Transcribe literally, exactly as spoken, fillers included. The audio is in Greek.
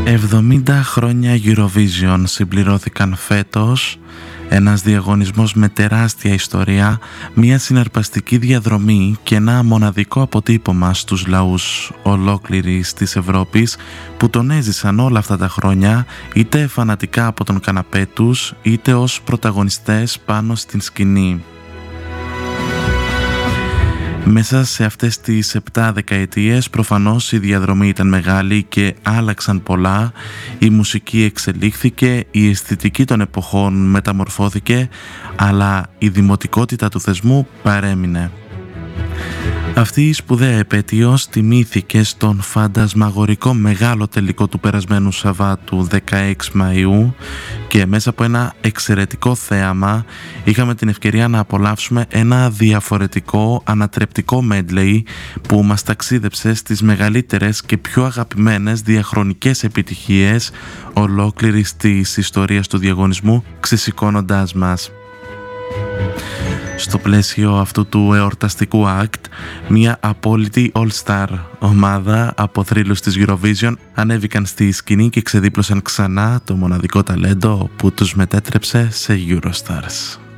εβδομήντα χρόνια Eurovision συμπληρώθηκαν φέτος, ένας διαγωνισμός με τεράστια ιστορία, μια συναρπαστική διαδρομή και ένα μοναδικό αποτύπωμα στους λαούς ολόκληρης της Ευρώπης που τον έζησαν όλα αυτά τα χρόνια, είτε φανατικά από τον καναπέ τους, είτε ως πρωταγωνιστές πάνω στην σκηνή. Μέσα σε αυτές τις επτά δεκαετίες προφανώς η διαδρομή ήταν μεγάλη και άλλαξαν πολλά, η μουσική εξελίχθηκε, η αισθητική των εποχών μεταμορφώθηκε, αλλά η δημοτικότητα του θεσμού παρέμεινε. Αυτή η σπουδαία επέτειος τιμήθηκε στον φαντασμαγορικό μεγάλο τελικό του περασμένου Σαββάτου δεκαέξι Μαΐου και μέσα από ένα εξαιρετικό θέαμα είχαμε την ευκαιρία να απολαύσουμε ένα διαφορετικό ανατρεπτικό medley που μας ταξίδεψε στις μεγαλύτερες και πιο αγαπημένες διαχρονικές επιτυχίες ολόκληρης της ιστορίας του διαγωνισμού, ξεσηκώνοντάς μας. Στο πλαίσιο αυτού του εορταστικού act, μια απόλυτη all-star ομάδα από θρύλους της Eurovision ανέβηκαν στη σκηνή και ξεδίπλωσαν ξανά το μοναδικό ταλέντο που τους μετέτρεψε σε Eurostars.